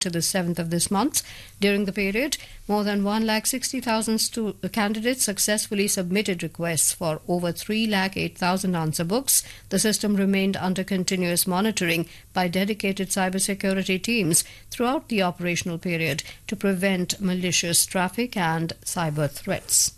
to the 7th of this month. During the period, more than 1,60,000 candidates successfully submitted requests for over 3,08,000 answer books. The system remained under continuous monitoring by dedicated cybersecurity teams throughout the operational period to prevent malicious traffic and cyber threats.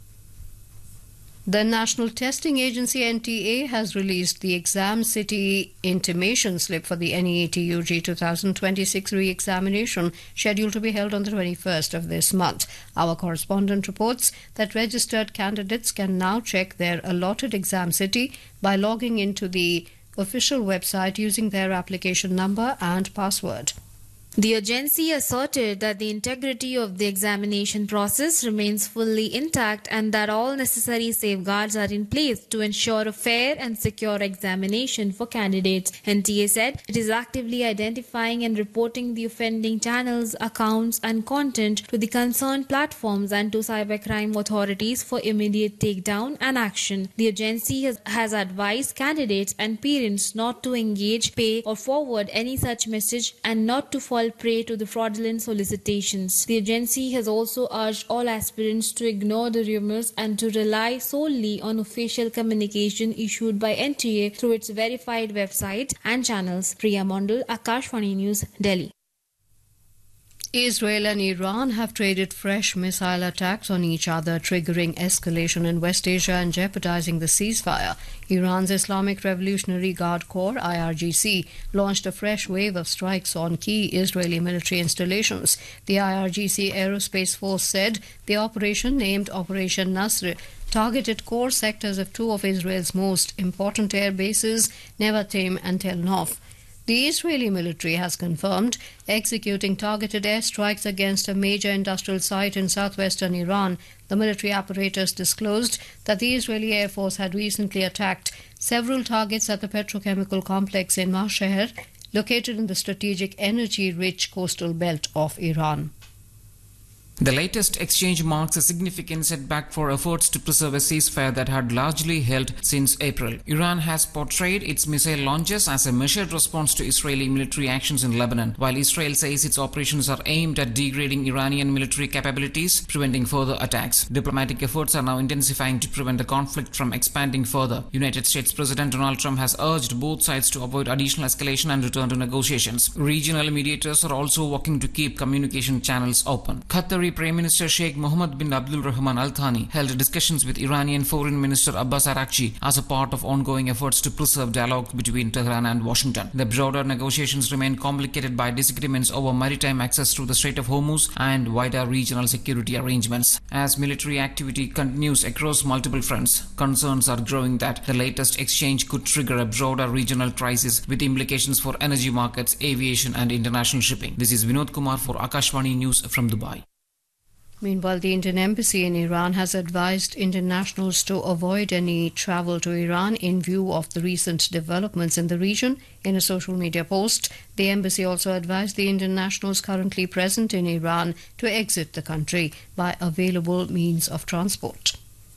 The National Testing Agency NTA has released the Exam City intimation slip for the NEET UG 2026 re-examination scheduled to be held on the 21st of this month. Our correspondent reports that registered candidates can now check their allotted exam city by logging into the official website using their application number and password. The agency asserted that the integrity of the examination process remains fully intact and that all necessary safeguards are in place to ensure a fair and secure examination for candidates. NTA said it is actively identifying and reporting the offending channels, accounts and content to the concerned platforms and to cybercrime authorities for immediate takedown and action. The agency has advised candidates and parents not to engage, pay or forward any such message and not to fall prey to the fraudulent solicitations. The agency has also urged all aspirants to ignore the rumors and to rely solely on official communication issued by NTA through its verified website and channels. Priya Mondal, Akashvani News, Delhi. Israel and Iran have traded fresh missile attacks on each other, triggering escalation in West Asia and jeopardizing the ceasefire. Iran's Islamic Revolutionary Guard Corps, IRGC, launched a fresh wave of strikes on key Israeli military installations. The IRGC Aerospace Force said the operation, named Operation Nasr, targeted core sectors of two of Israel's most important air bases, Nevatim and Tel Nof. The Israeli military has confirmed executing targeted airstrikes against a major industrial site in southwestern Iran. The military apparatus disclosed that the Israeli Air Force had recently attacked several targets at the petrochemical complex in Masheher, located in the strategic energy-rich coastal belt of Iran. The latest exchange marks a significant setback for efforts to preserve a ceasefire that had largely held since April. Iran has portrayed its missile launches as a measured response to Israeli military actions in Lebanon, while Israel says its operations are aimed at degrading Iranian military capabilities, preventing further attacks. Diplomatic efforts are now intensifying to prevent the conflict from expanding further. United States President Donald Trump has urged both sides to avoid additional escalation and return to negotiations. Regional mediators are also working to keep communication channels open. Qatari Prime Minister Sheikh Mohammed bin Abdul Rahman Al Thani held discussions with Iranian Foreign Minister Abbas Araghchi as a part of ongoing efforts to preserve dialogue between Tehran and Washington. The broader negotiations remain complicated by disagreements over maritime access through the Strait of Hormuz and wider regional security arrangements. As military activity continues across multiple fronts, concerns are growing that the latest exchange could trigger a broader regional crisis with implications for energy markets, aviation and international shipping. This is Vinod Kumar for Akashvani News from Dubai. Meanwhile, the Indian Embassy in Iran has advised internationals to avoid any travel to Iran in view of the recent developments in the region. In a social media post, the embassy also advised the Indian nationals currently present in Iran to exit the country by available means of transport.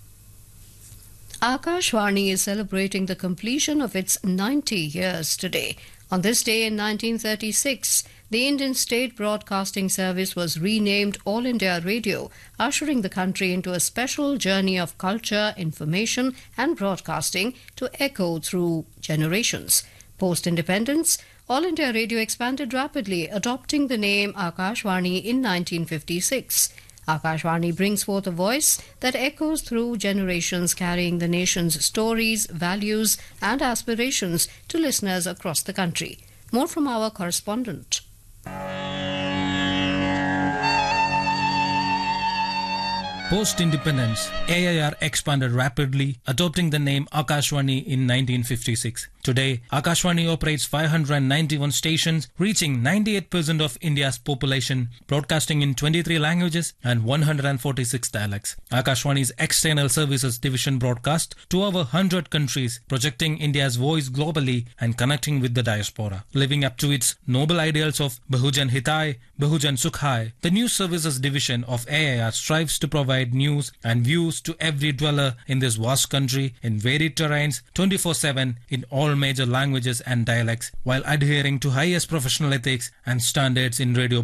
Akashvani is celebrating the completion of its 90 years today. On this day in 1936, the Indian State Broadcasting Service was renamed All India Radio, ushering the country into a special journey of culture, information and broadcasting to echo through generations. Post-independence, All India Radio expanded rapidly, adopting the name Akashvani in 1956. Akashvani brings forth a voice that echoes through generations, carrying the nation's stories, values and aspirations to listeners across the country. More from our correspondent. Post-independence, AIR expanded rapidly, adopting the name Akashvani in 1956. Today, Akashvani operates 591 stations, reaching 98% of India's population, broadcasting in 23 languages and 146 dialects. Akashvani's external services division broadcasts to over 100 countries, projecting India's voice globally and connecting with the diaspora. Living up to its noble ideals of Bahujan Hitai, Bahujan Sukhai, the news services division of AIR strives to provide provide news and views to every dweller in this vast country in varied terrains 24/7 in all major languages and dialects while adhering to highest professional ethics and standards in radio